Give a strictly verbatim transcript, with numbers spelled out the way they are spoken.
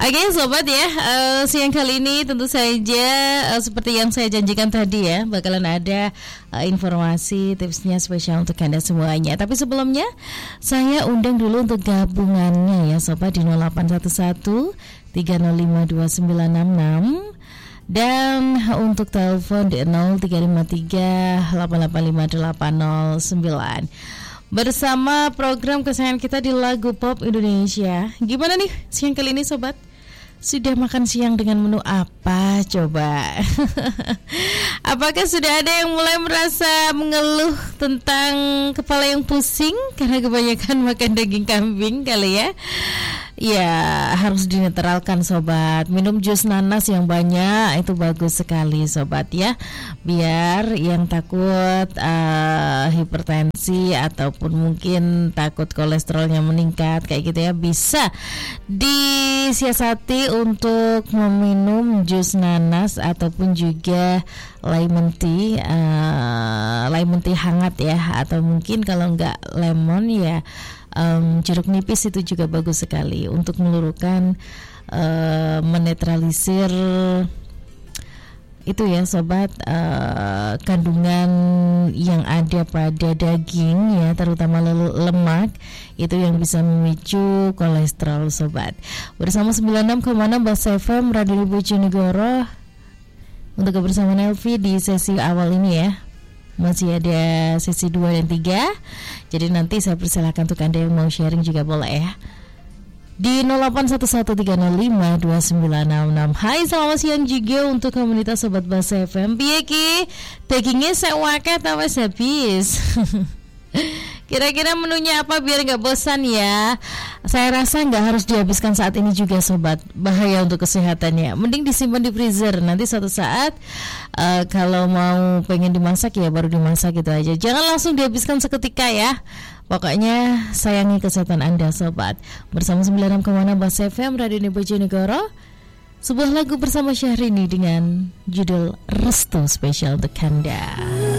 Oke sobat ya, uh, siang kali ini tentu saja uh, seperti yang saya janjikan tadi ya, bakalan ada uh, informasi tipsnya spesial untuk Anda semuanya. Tapi sebelumnya saya undang dulu untuk gabungannya ya sobat di nol delapan satu satu tiga nol lima dua sembilan enam enam. Dan untuk telepon di nol tiga lima tiga delapan delapan lima delapan nol sembilan. Bersama program kesayangan kita di Lagu Pop Indonesia. Gimana nih siang kali ini sobat? Sudah makan siang dengan menu apa coba? Apakah sudah ada yang mulai merasa mengeluh tentang kepala yang pusing karena kebanyakan makan daging kambing kali ya? Ya harus dinetralkan sobat. Minum jus nanas yang banyak itu bagus sekali sobat ya. Biar yang takut uh, hipertensi ataupun mungkin takut kolesterolnya meningkat kayak gitu ya, bisa disiasati untuk meminum jus nanas ataupun juga lemon tea, uh, lemon tea hangat ya, atau mungkin kalau enggak lemon ya Um, jeruk nipis itu juga bagus sekali untuk meluruhkan, uh, menetralisir itu ya sobat, uh, kandungan yang ada pada daging ya, terutama lemak itu yang bisa memicu kolesterol sobat. Bersama sembilan puluh enam koma enam Bas F M Radio Bojonegoro untuk kebersamaan Elvi di sesi awal ini ya. Masih ada sesi dua dan tiga. Jadi nanti saya persilakan untuk Anda yang mau sharing juga boleh ya. Di nol delapan satu satu tiga nol lima dua sembilan enam enam. Hai, selamat siang juga untuk komunitas Sobat Bas F M. Piye ki? Dagingnya saya wakai atau wis habis? Kira-kira menunya apa biar gak bosan ya? Saya rasa gak harus dihabiskan saat ini juga sobat, bahaya untuk kesehatannya. Mending disimpan di freezer, nanti suatu saat uh, kalau mau pengen dimasak ya baru dimasak gitu aja. Jangan langsung dihabiskan seketika ya. Pokoknya sayangi kesehatan Anda sobat. Bersama sembilan puluh enam koma enam Bas F M Radio Bojonegoro, sebuah lagu bersama Syahrini dengan judul Restu spesial untuk Anda.